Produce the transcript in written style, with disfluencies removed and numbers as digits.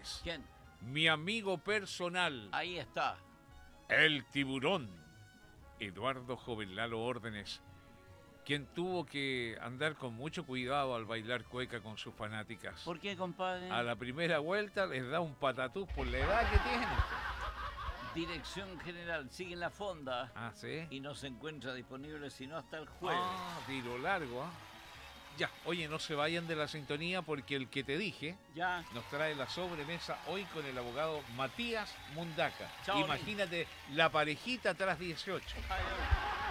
Órdenes. ¿Quién? Mi amigo personal, Ahí está. el tiburón, Eduardo Jovenlalo Órdenes, quien tuvo que andar con mucho cuidado al bailar cueca con sus fanáticas. ¿Por qué, compadre? A la primera vuelta les da un patatús por la edad que tienen. Dirección General sigue en la fonda Ah, ¿sí? y no se encuentra disponible sino hasta el jueves. Ah, tiro largo, ¿ah? Ya, oye, no se vayan de la sintonía porque el que te dije Ya. nos trae la sobremesa hoy con el abogado Matías Mundaca. Chao, Imagínate la parejita tras 18. Adiós.